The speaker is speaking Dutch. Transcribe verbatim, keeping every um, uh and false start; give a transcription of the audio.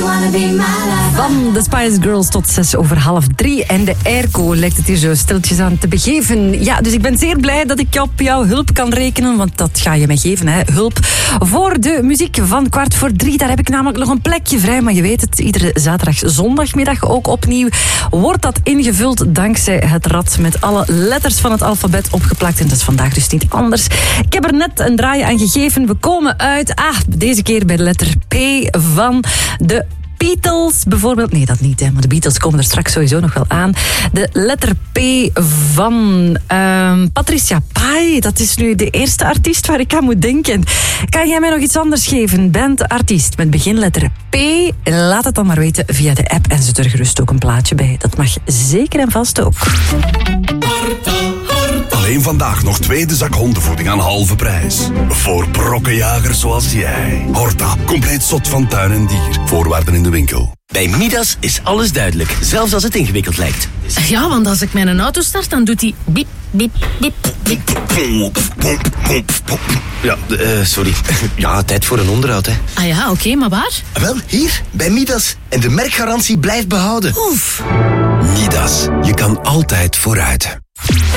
Van de Spice Girls tot zes over half drie. En de airco lijkt het hier zo stiltjes aan te begeven. Ja, dus ik ben zeer blij dat ik op jouw hulp kan rekenen. Want dat ga je mij geven, hè. Hulp voor de muziek van kwart voor drie. Daar heb ik namelijk nog een plekje vrij. Maar je weet het, iedere zaterdag, zondagmiddag ook opnieuw wordt dat ingevuld dankzij het rad met alle letters van het alfabet opgeplakt. En dat is vandaag dus niet anders. Ik heb er net een draai aan gegeven. We komen uit, ah, deze keer bij de letter P van de Beatles bijvoorbeeld. Nee, dat niet, hè. Maar de Beatles komen er straks sowieso nog wel aan. De letter P van uh, Patricia Pai. Dat is nu de eerste artiest waar ik aan moet denken. Kan jij mij nog iets anders geven? Band, artiest met beginletter P. Laat het dan maar weten via de app. En zet er gerust ook een plaatje bij. Dat mag zeker en vast ook. Alleen vandaag nog tweede zak hondenvoeding aan halve prijs. Voor brokkenjagers zoals jij. Horta, compleet zot van tuin en dier. Voorwaarden in de winkel. Bij Midas is alles duidelijk, zelfs als het ingewikkeld lijkt. Ja, want als ik mijn auto start, dan doet hij biep, biep, biep, biep. Ja, uh, sorry. Ja, tijd voor een onderhoud, hè. Ah ja, oké, okay, maar waar? Wel, hier, bij Midas. En de merkgarantie blijft behouden. Oef. Midas, je kan altijd vooruit.